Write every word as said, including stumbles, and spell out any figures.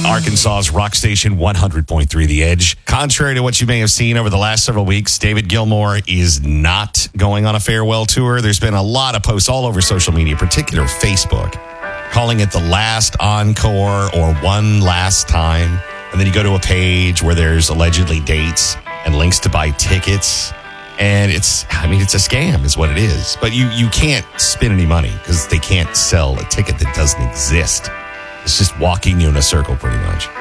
Arkansas's rock station one hundred point three The Edge. Contrary to what you may have seen over the last several weeks, David Gilmour is not going on a farewell tour. There's been a lot of posts all over social media, particularly Facebook, calling it the last encore or one last time. And then you go to a page where there's allegedly dates and links to buy tickets. And it's, I mean, it's a scam is what it is. But you, you can't spend any money because they can't sell a ticket that doesn't exist. It's just walking you in a circle pretty much.